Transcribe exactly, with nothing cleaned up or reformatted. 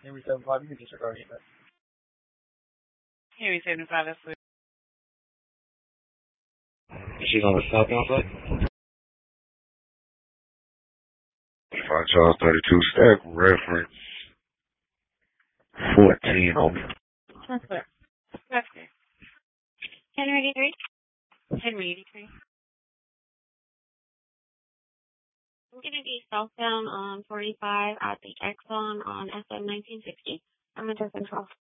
Henry seventy-five, you can disregard it. Henry seventy-five, that's what. She's on the southbound side? five Charles thirty-two stack reference fourteen on me. That's clear. That's clear. Henry eighty-three? Henry eighty-three. I'm going to be southbound on forty-five at the Exxon on S M nineteen sixty. I'm in Central.